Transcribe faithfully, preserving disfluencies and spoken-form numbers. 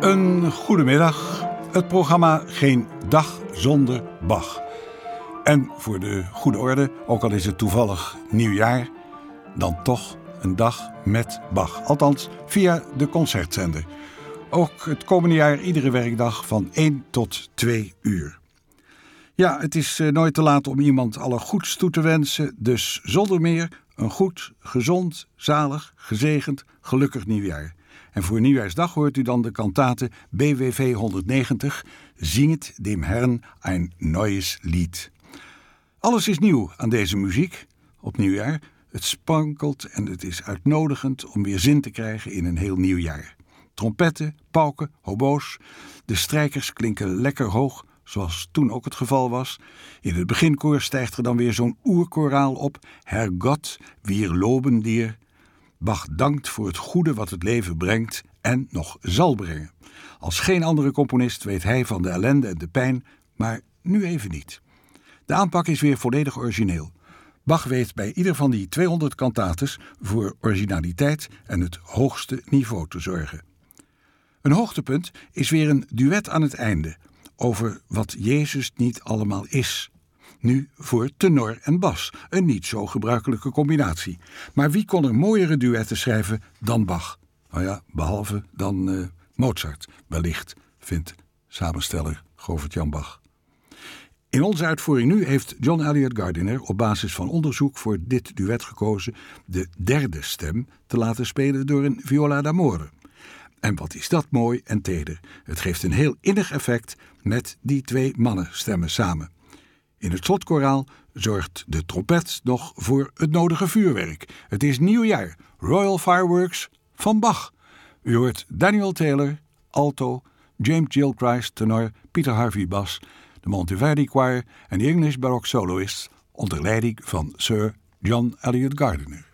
Een goedemiddag. Het programma Geen Dag Zonder Bach. En voor de goede orde, ook al is het toevallig nieuwjaar, dan toch een dag met Bach. Althans, via de concertzender. Ook het komende jaar iedere werkdag van één tot twee uur. Ja, het is nooit te laat om iemand alle goeds toe te wensen. Dus zonder meer een goed, gezond, zalig, gezegend, gelukkig nieuwjaar. En voor nieuwjaarsdag hoort u dan de kantate B W V honderdnegentig, Zinget dem Herrn ein neues Lied. Alles is nieuw aan deze muziek op nieuwjaar. Het sprankelt en het is uitnodigend om weer zin te krijgen in een heel nieuw jaar. Trompetten, pauken, hobo's, de strijkers klinken lekker hoog, zoals toen ook het geval was. In het beginkoor stijgt er dan weer zo'n oerkoraal op. Herrgott, wir loben dir. Bach dankt voor het goede wat het leven brengt en nog zal brengen. Als geen andere componist weet hij van de ellende en de pijn, maar nu even niet. De aanpak is weer volledig origineel. Bach weet bij ieder van die tweehonderd kantates voor originaliteit en het hoogste niveau te zorgen. Een hoogtepunt is weer een duet aan het einde over wat Jezus niet allemaal is. Nu voor tenor en bas, een niet zo gebruikelijke combinatie. Maar wie kon er mooiere duetten schrijven dan Bach? Nou ja, behalve dan uh, Mozart, wellicht, vindt samensteller Govert-Jan Bach. In onze uitvoering nu heeft John Eliot Gardiner op basis van onderzoek voor dit duet gekozen de derde stem te laten spelen door een viola d'amore. En wat is dat mooi en teder. Het geeft een heel innig effect met die twee mannenstemmen samen. In het slotkoraal zorgt de trompet nog voor het nodige vuurwerk. Het is nieuwjaar, Royal Fireworks van Bach. U hoort Daniel Taylor, alto, James Gilchrist, tenor, Peter Harvey, bas, de Monteverdi Choir en de English Baroque Soloists onder leiding van Sir John Eliot Gardiner.